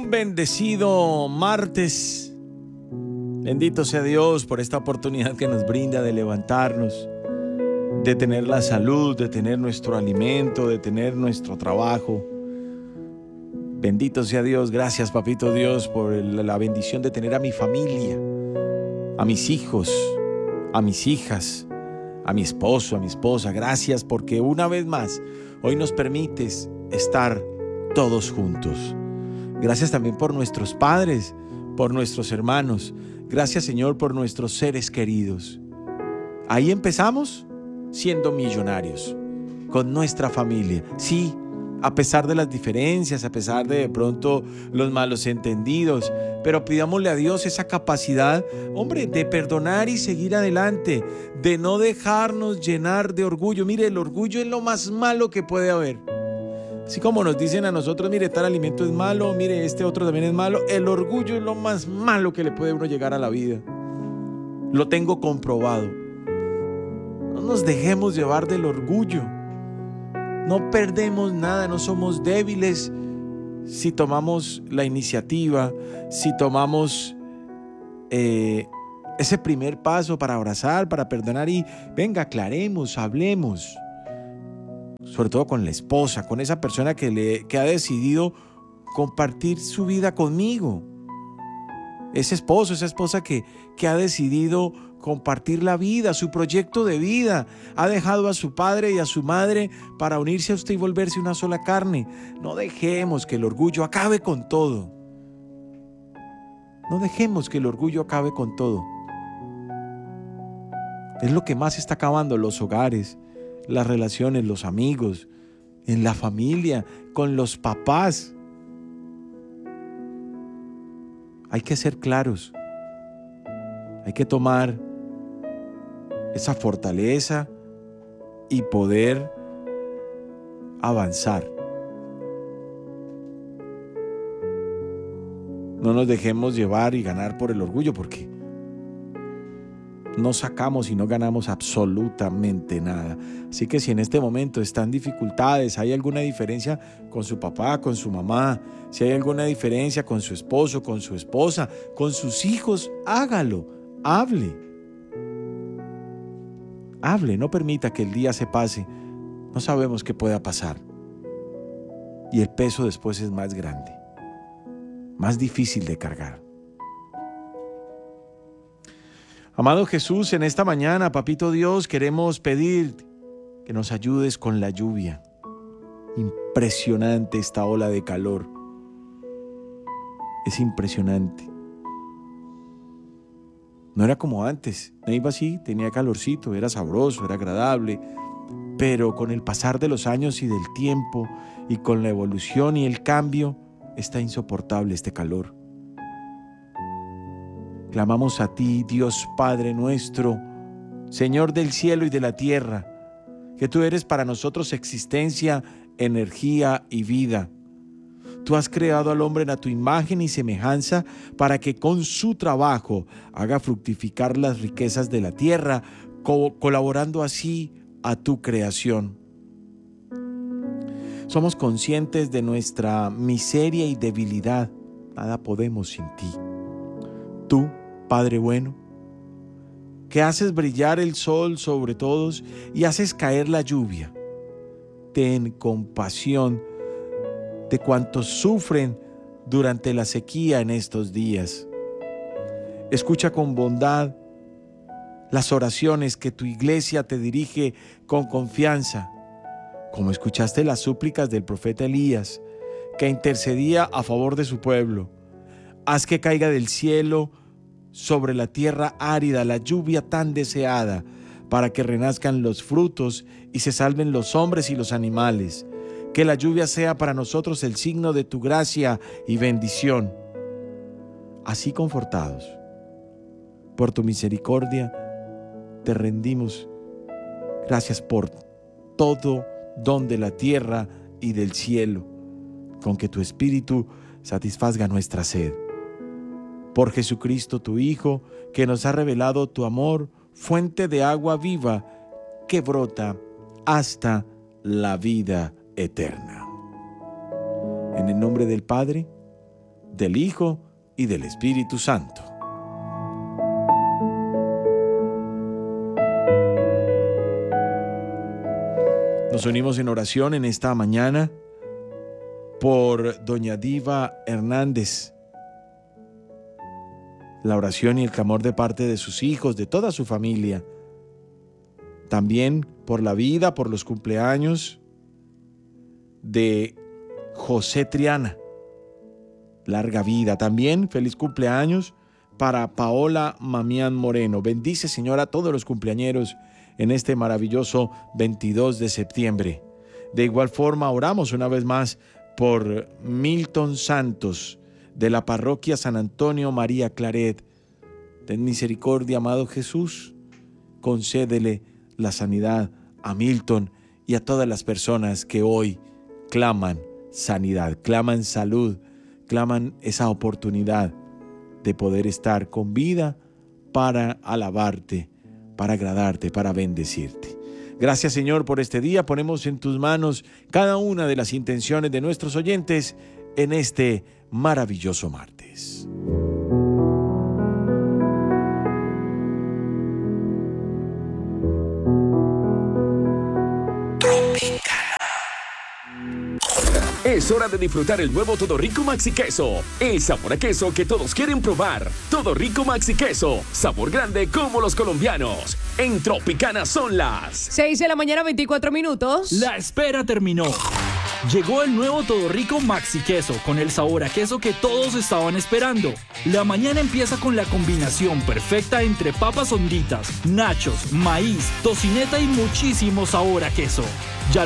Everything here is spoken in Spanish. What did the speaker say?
Un bendecido martes. Bendito sea Dios por esta oportunidad que nos brinda de levantarnos, de tener la salud, de tener nuestro alimento, de tener nuestro trabajo. Bendito sea Dios. Gracias, papito Dios, por la bendición de tener a mi familia, a mis hijos, a mis hijas, a mi esposo, a mi esposa. Gracias porque una vez más hoy nos permites estar todos juntos. Gracias también por nuestros padres, por nuestros hermanos. Gracias, Señor, por nuestros seres queridos. Ahí empezamos siendo millonarios, con nuestra familia. Sí, a pesar de las diferencias, a pesar de pronto los malos entendidos, pero pidámosle a Dios esa capacidad, hombre, de perdonar y seguir adelante, de no dejarnos llenar de orgullo. Mire, el orgullo es lo más malo que puede haber. Así como nos dicen a nosotros, mire, tal alimento es malo, mire, este otro también es malo, el orgullo es lo más malo que le puede uno llegar a la vida. Lo tengo comprobado. No nos dejemos llevar del orgullo. No perdemos nada, no somos débiles si tomamos la iniciativa, si tomamos ese primer paso para abrazar, para perdonar y venga, aclaremos, hablemos. Sobre todo con la esposa, con esa persona que ha decidido compartir su vida conmigo. Ese esposo, esa esposa que ha decidido compartir la vida, su proyecto de vida. Ha dejado a su padre y a su madre para unirse a usted y volverse una sola carne. No dejemos que el orgullo acabe con todo. No dejemos que el orgullo acabe con todo. Es lo que más está acabando los hogares, las relaciones, los amigos, en la familia, con los papás. Hay que ser claros. Hay que tomar esa fortaleza y poder avanzar. No nos dejemos llevar y ganar por el orgullo, porque no sacamos y no ganamos absolutamente nada. Así que si en este momento están dificultades, hay alguna diferencia con su papá, con su mamá, si hay alguna diferencia con su esposo, con su esposa, con sus hijos, hágalo, hable. Hable, no permita que el día se pase. No sabemos qué pueda pasar. Y el peso después es más grande, más difícil de cargar. Amado Jesús, en esta mañana, papito Dios, queremos pedir que nos ayudes con la lluvia. Impresionante esta ola de calor. Es impresionante. No era como antes. No iba así, tenía calorcito, era sabroso, era agradable. Pero con el pasar de los años y del tiempo, y con la evolución y el cambio, está insoportable este calor. Clamamos a ti, Dios Padre nuestro, Señor del cielo y de la tierra, que tú eres para nosotros existencia, energía y vida. Tú has creado al hombre a tu imagen y semejanza para que con su trabajo haga fructificar las riquezas de la tierra, colaborando así a tu creación. Somos conscientes de nuestra miseria y debilidad. Nada podemos sin ti. Tú, Padre bueno, que haces brillar el sol sobre todos y haces caer la lluvia, ten compasión de cuantos sufren durante la sequía en estos días. Escucha con bondad las oraciones que tu iglesia te dirige con confianza, como escuchaste las súplicas del profeta Elías, que intercedía a favor de su pueblo. Haz que caiga del cielo sobre la tierra árida la lluvia tan deseada, para que renazcan los frutos y se salven los hombres y los animales. Que la lluvia sea para nosotros el signo de tu gracia y bendición. Así confortados por tu misericordia, te rendimos. Gracias por todo don de la tierra y del cielo, con que tu Espíritu satisfaga nuestra sed. Por Jesucristo tu Hijo, que nos ha revelado tu amor, fuente de agua viva que brota hasta la vida eterna. En el nombre del Padre, del Hijo y del Espíritu Santo. Nos unimos en oración en esta mañana por doña Diva Hernández. La oración y el clamor de parte de sus hijos, de toda su familia. También por la vida, por los cumpleaños de José Triana. Larga vida. También feliz cumpleaños para Paola Mamián Moreno. Bendice, Señor, a todos los cumpleañeros en este maravilloso 22 de septiembre. De igual forma, oramos una vez más por Milton Santos, de la parroquia San Antonio María Claret. Ten misericordia, amado Jesús, concédele la sanidad a Milton y a todas las personas que hoy claman sanidad, claman salud, claman esa oportunidad de poder estar con vida para alabarte, para agradarte, para bendecirte. Gracias, Señor, por este día. Ponemos en tus manos cada una de las intenciones de nuestros oyentes en este maravilloso martes. Es hora de disfrutar el nuevo Todo Rico Maxi Queso. El sabor a queso que todos quieren probar. Todo Rico Maxi Queso. Sabor grande como los colombianos. En Tropicana son las 6 de la mañana, 24 minutos. La espera terminó. Llegó el nuevo Todo Rico Maxi Queso con el sabor a queso que todos estaban esperando. La mañana empieza con la combinación perfecta entre papas honditas, nachos, maíz, tocineta y muchísimo sabor a queso. Ya